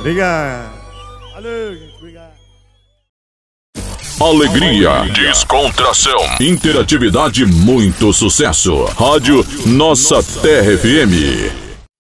Obrigado. Valeu, gente. Obrigado. Alegria, descontração, interatividade, muito sucesso. Rádio Nossa Terra FM.